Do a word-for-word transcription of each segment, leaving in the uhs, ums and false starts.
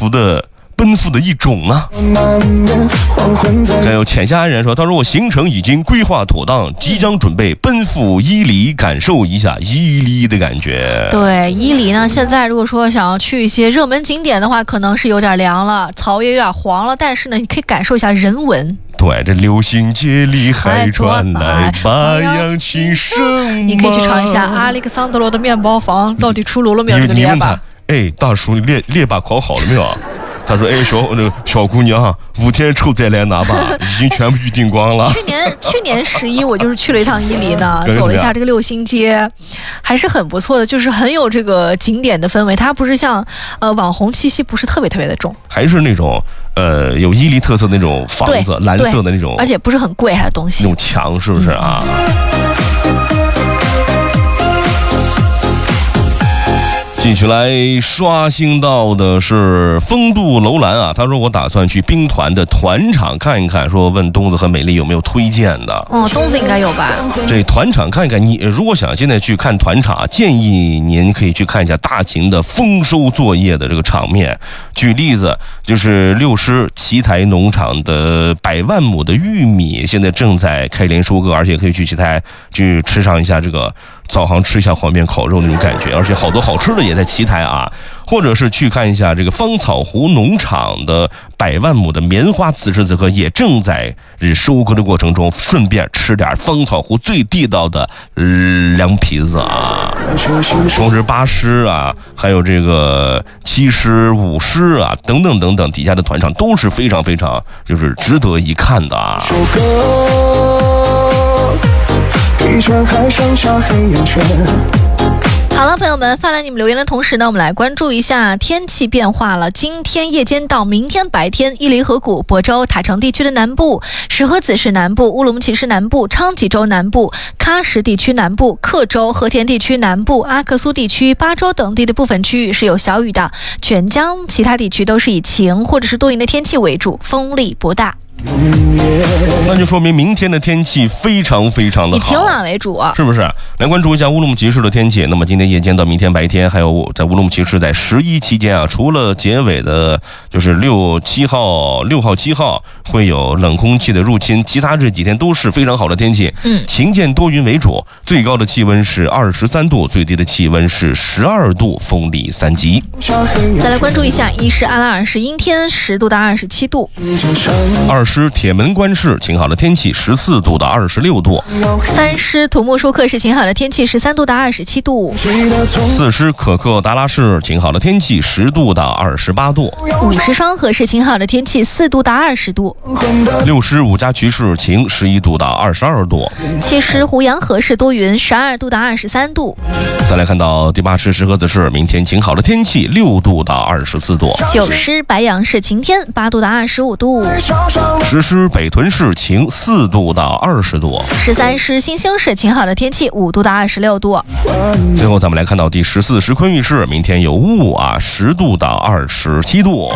赴的奔赴的一种啊。还有浅夏安然说，他说我行程已经规划妥当，即将准备奔赴伊犁，感受一下伊犁的感觉。 对，伊犁呢，现在如果说想要去一些热门景点的话，可能是有点凉了，草也有点黄了，但是呢，你可以感受一下人文。 对，这流星街里还传来八扬琴声。 你可以去尝一下阿里克桑德罗的面包房到底出炉了没有？这个列巴。 哎，大叔，列列巴烤好了没有？他说：“哎，小那个小姑娘，五天后再来拿吧，已经全部预订光了。” 去年去年十一，我就是去了一趟伊犁呢，走了一下这个六星街，还是很不错的，就是很有这个景点的氛围。它不是像呃网红气息不是特别特别的重， 还是那种呃有伊犁特色的那种房子，蓝色的那种， 而且不是很贵，还有东西， 那种墙是不是啊？嗯继续来刷新到的是风度楼兰啊，他说我打算去兵团的团场看一看，说问东子和美丽有没有推荐的。 哦，东子应该有吧。 这团场看一看，你如果想现在去看团场，建议您可以去看一下大型的丰收作业的这个场面。举例子，就是六师奇台农场的百万亩的玉米现在正在开镰收割，而且可以去奇台去吃上一下这个早上吃一下黄面烤肉那种感觉，而且好多好吃的也在奇台啊。或者是去看一下这个芳草湖农场的百万亩的棉花，此时此刻也正在收割的过程中，顺便吃点芳草湖最地道的凉皮子啊。同时八师啊，还有这个七师、五师啊等等等等，底下的团场都是非常非常就是值得一看的啊。一圈还剩下黑眼圈。好了，朋友们，发来你们留言的同时呢，我们来关注一下天气变化了。今天夜间到明天白天，伊犁河谷、亳州、塔城地区的南部、石河子市南部、乌鲁木齐市南部、昌吉州南部、喀什地区南部、克州、和田地区南部、阿克苏地区、巴州等地的部分区域是有小雨的，全疆其他地区都是以晴或者是多云的天气为主，风力不大。那就说明明天的天气非常非常的好，以晴朗为主啊，是不是？来关注一下乌鲁木齐市的天气。那么今天夜间到明天白天，还有在乌鲁木齐市在十一期间啊，除了结尾的，就是六七号、六号、七号会有冷空气的入侵，其他这几天都是非常好的天气。嗯，晴间多云为主，最高的气温是二十三度，最低的气温是十二度，风力三级。再来关注一下，一是阿拉尔是阴天，十度到二十七度。二师铁门关市晴好的天气，十四度到二十六度。三师土木舒克是晴好的天气，十三度到二十七度。四师可克达拉市晴好的天气，十度到二十八度。五师双河是晴好的天气，四度到二十度。六师五家渠市晴，十一度到二十二度。七师胡杨河是多云，十二度到二十三度。再来看到第八师石河子市，明天晴好的天气，六度到二十四度。九师白杨市晴天，八度到二十五度。十师北屯市晴，四度到二十度。十三师新兴市晴好的天气，五度到二十六度。最后咱们来看到第十四师昆玉市，明天有雾啊，十度到二十七度。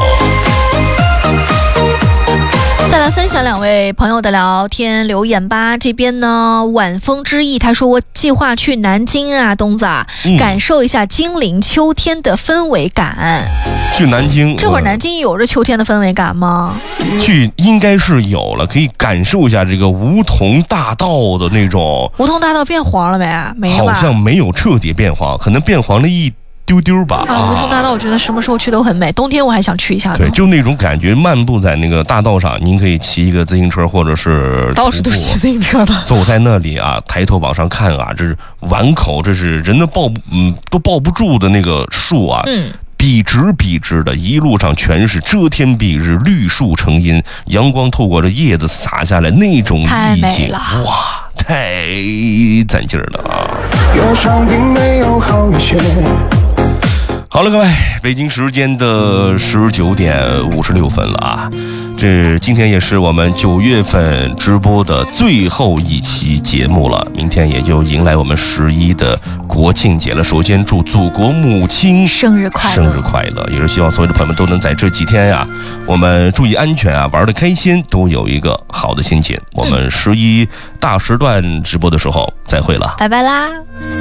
再来分享两位朋友的聊天留言吧。这边呢，晚风之意，他说我计划去南京啊，东子啊、嗯，感受一下金陵秋天的氛围感。去南京，这会儿南京有着秋天的氛围感吗？去应该是有了，可以感受一下这个梧桐大道的那种。梧桐大道变黄了没？没吧？好像没有彻底变黄，可能变黄了一丢丢吧。啊，梧桐大道我觉得什么时候去都很美，冬天我还想去一下的。对，就那种感觉，漫步在那个大道上，您可以骑一个自行车，或者是到处都骑自行车的，走在那里啊，抬头往上看啊，这是碗口，这是人都抱嗯都抱不住的那个树啊。嗯。笔直笔直的，一路上全是遮天蔽日，绿树成荫，阳光透过这叶子洒下来，那种意境，哇，太攒劲儿了啊！忧伤并没有好一些。好了，各位，北京时间的十九点五十六分了啊！这今天也是我们九月份直播的最后一期节目了，明天也就迎来我们十一的国庆节了。首先祝祖国母亲生日快乐，生日快乐！也是希望所有的朋友们都能在这几天呀、啊，我们注意安全啊，玩得开心，都有一个好的心情。我们十一大时段直播的时候再会了，拜拜啦！